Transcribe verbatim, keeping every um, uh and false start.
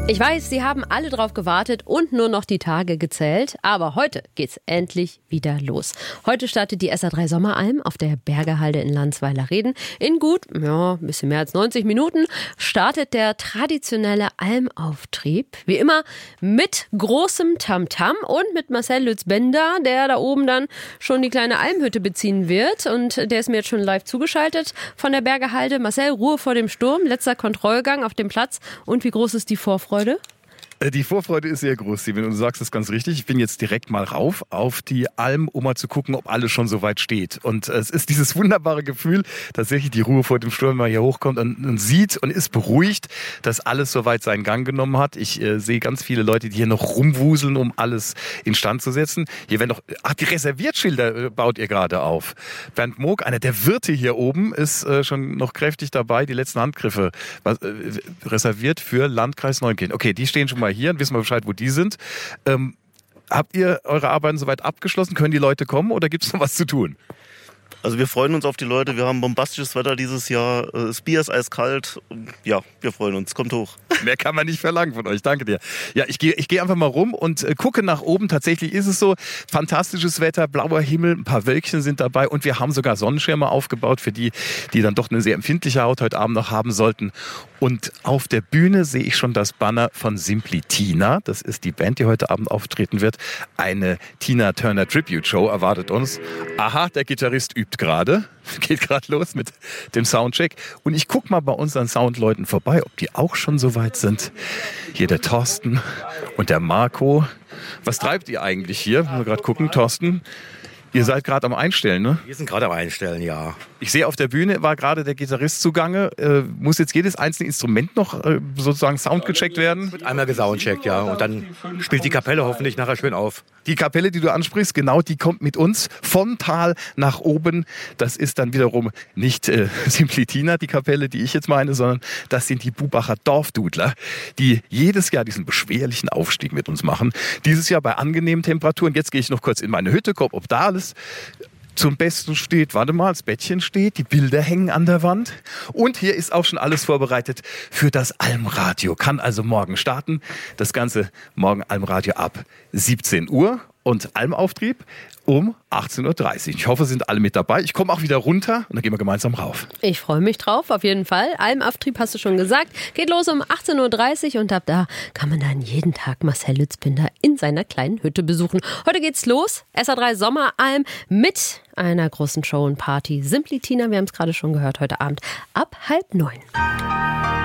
Ich weiß, Sie haben alle drauf gewartet und nur noch die Tage gezählt. Aber heute geht's endlich wieder los. Heute startet die S A drei Sommeralm auf der Bergerhalde in Landsweiler-Reden. In gut, ja, ein bisschen mehr als neunzig Minuten startet der traditionelle Almauftrieb. Wie immer mit großem Tamtam und mit Marcel Lütz-Bender, der da oben dann schon die kleine Almhütte beziehen wird. Und der ist mir jetzt schon live zugeschaltet von der Bergerhalde. Marcel, Ruhe vor dem Sturm, letzter Kontrollgang auf dem Platz. Und wie groß ist die Vorfreude? Die Vorfreude ist sehr groß, Steven, und du sagst es ganz richtig. Ich bin jetzt direkt mal rauf auf die Alm, um mal zu gucken, ob alles schon so weit steht. Und es ist dieses wunderbare Gefühl, tatsächlich die Ruhe vor dem Sturm, wenn man hier hochkommt und, und sieht und ist beruhigt, dass alles soweit seinen Gang genommen hat. Ich äh, sehe ganz viele Leute, die hier noch rumwuseln, um alles instand zu setzen. Hier werden doch, ach, die Reserviertschilder äh, baut ihr gerade auf. Bernd Moog, einer der Wirte hier oben, ist äh, schon noch kräftig dabei, die letzten Handgriffe was, äh, reserviert für Landkreis Neunkirchen. Okay, die stehen schon mal hier und wissen wir Bescheid, wo die sind. Ähm, habt ihr eure Arbeiten soweit abgeschlossen? Können die Leute kommen oder gibt es noch was zu tun? Also wir freuen uns auf die Leute. Wir haben bombastisches Wetter dieses Jahr. Das Bier ist eiskalt. Ja, wir freuen uns. Kommt hoch. Mehr kann man nicht verlangen von euch. Danke dir. Ja, ich gehe ich geh einfach mal rum und äh, gucke nach oben. Tatsächlich ist es so. Fantastisches Wetter, blauer Himmel, ein paar Wölkchen sind dabei und wir haben sogar Sonnenschirme aufgebaut für die, die dann doch eine sehr empfindliche Haut heute Abend noch haben sollten. Und auf der Bühne sehe ich schon das Banner von Simply Tina. Das ist die Band, die heute Abend auftreten wird. Eine Tina Turner Tribute Show erwartet uns. Aha, der Gitarrist übt gerade. Geht gerade los mit dem Soundcheck. Und ich gucke mal bei unseren Soundleuten vorbei, ob die auch schon so weit sind. Hier der Thorsten und der Marco. Was treibt ihr eigentlich hier? Müssen wir gerade gucken, Thorsten. Ihr seid gerade am Einstellen, ne? Wir sind gerade am Einstellen, ja. Ich sehe, auf der Bühne war gerade der Gitarrist zugange. Äh, muss jetzt jedes einzelne Instrument noch äh, sozusagen soundgecheckt werden? Wird einmal gesoundcheckt, ja. Und dann spielt die Kapelle hoffentlich nachher schön auf. Die Kapelle, die du ansprichst, genau, die kommt mit uns vom Tal nach oben. Das ist dann wiederum nicht äh, Simply Tina, die Kapelle, die ich jetzt meine, sondern das sind die Bubacher Dorfdudler, die jedes Jahr diesen beschwerlichen Aufstieg mit uns machen. Dieses Jahr bei angenehmen Temperaturen. Jetzt gehe ich noch kurz in meine Hütte, guck, ob da alles zum Besten steht. Warte mal, das Bettchen steht, die Bilder hängen an der Wand. Und hier ist auch schon alles vorbereitet für das Almradio. Kann also morgen starten. Das Ganze morgen Almradio ab siebzehn Uhr und Almauftrieb um achtzehn Uhr dreißig. Ich hoffe, sind alle mit dabei. Ich komme auch wieder runter und dann gehen wir gemeinsam rauf. Ich freue mich drauf, auf jeden Fall. Almauftrieb hast du schon gesagt. Geht los um achtzehn Uhr dreißig und ab da kann man dann jeden Tag Marcel Lütz-Bender in seiner kleinen Hütte besuchen. Heute geht's los. S A drei Sommeralm mit einer großen Show und Party. Simply Tina, wir haben es gerade schon gehört, heute Abend ab halb neun.